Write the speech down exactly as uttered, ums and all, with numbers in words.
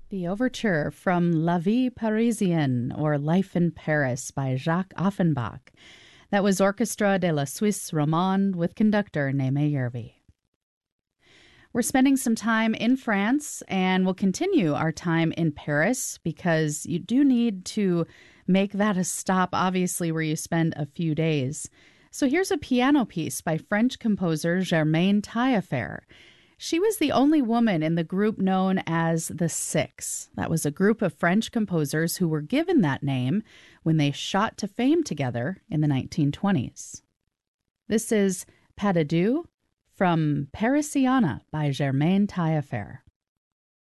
The overture from La Vie Parisienne, or Life in Paris, by Jacques Offenbach. That was Orchestra de la Suisse Romande with conductor Neeme Yervi. We're spending some time in France, and we'll continue our time in Paris because you do need to make that a stop, obviously, where you spend a few days. So here's a piano piece by French composer Germaine Taillefer. She was the only woman in the group known as the Six. That was a group of French composers who were given that name when they shot to fame together in the nineteen twenties. This is Pas de Deux from Parisiana by Germaine Taillefer.